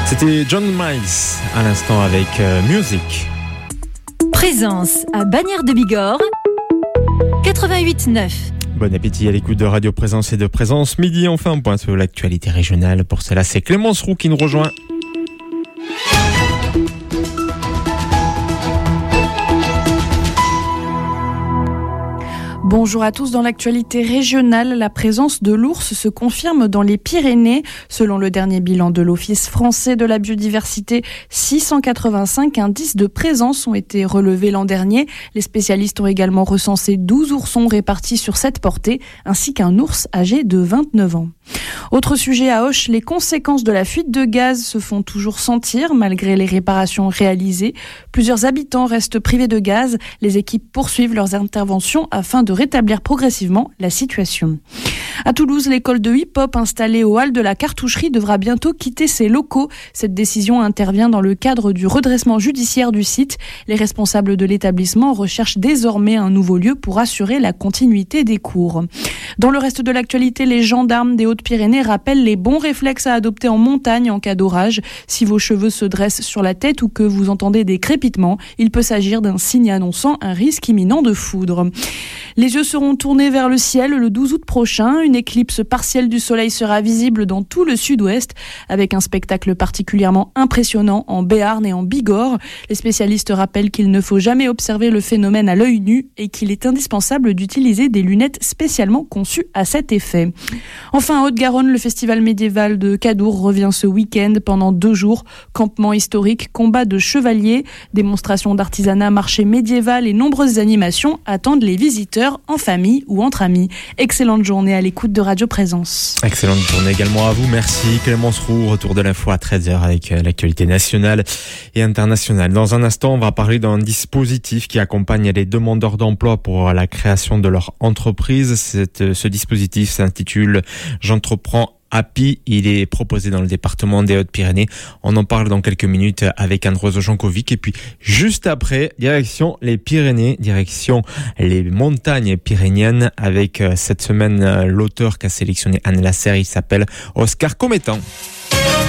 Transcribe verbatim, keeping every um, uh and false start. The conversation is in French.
C'était John Miles à l'instant avec euh, Music. Présence à Bagnères de Bigorre, quatre-vingt-huit neuf. Bon appétit à l'écoute de Radio Présence et de Présence Midi. Enfin, un point sur l'actualité régionale. Pour cela, c'est Clémence Roux qui nous rejoint. Bonjour à tous. Dans l'actualité régionale, la présence de l'ours se confirme dans les Pyrénées. Selon le dernier bilan de l'Office français de la biodiversité, six cent quatre-vingt-cinq indices de présence ont été relevés l'an dernier. Les spécialistes ont également recensé douze oursons répartis sur sept portées, ainsi qu'un ours âgé de vingt-neuf ans. Autre sujet à Auch, les conséquences de la fuite de gaz se font toujours sentir malgré les réparations réalisées. Plusieurs habitants restent privés de gaz. Les équipes poursuivent leurs interventions afin de rétablir progressivement la situation. À Toulouse, l'école de hip-hop installée au hall de la cartoucherie devra bientôt quitter ses locaux. Cette décision intervient dans le cadre du redressement judiciaire du site. Les responsables de l'établissement recherchent désormais un nouveau lieu pour assurer la continuité des cours. Dans le reste de l'actualité, les gendarmes des Hautes-Pyrénées rappellent les bons réflexes à adopter en montagne en cas d'orage. Si vos cheveux se dressent sur la tête ou que vous entendez des crépitements, il peut s'agir d'un signe annonçant un risque imminent de foudre. Les yeux seront tournés vers le ciel le douze août prochain. Une éclipse partielle du soleil sera visible dans tout le sud-ouest, avec un spectacle particulièrement impressionnant en Béarn et en Bigorre. Les spécialistes rappellent qu'il ne faut jamais observer le phénomène à l'œil nu et qu'il est indispensable d'utiliser des lunettes spécialement conçues à cet effet. Enfin, en Haute-Garonne, le festival médiéval de Cadour revient ce week-end pendant deux jours. Campement historique, combat de chevaliers, démonstration d'artisanat, marché médiéval et nombreuses animations attendent les visiteurs en famille ou entre amis. Excellente journée à l'écoute de Radio Présence. Excellente journée également à vous. Merci Clémence Roux. Retour de l'info à treize heures avec l'actualité nationale et internationale. Dans un instant, on va parler d'un dispositif qui accompagne les demandeurs d'emploi pour la création de leur entreprise. Cette, ce dispositif s'intitule « J'entreprends Happy ». Il est proposé dans le département des Hautes-Pyrénées. On en parle dans quelques minutes avec Andros Jankovic. Et puis, juste après, direction les Pyrénées, direction les montagnes pyrénéennes avec cette semaine l'auteur qu'a sélectionné Anne Lasserre. Il s'appelle Oscar Cométan.